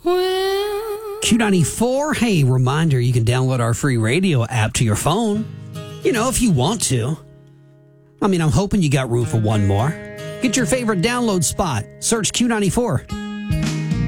Q94, hey, reminder, you can download our free radio app to your phone. If you want to. I'm hoping you got room for one more. Get your favorite download spot. Search Q94.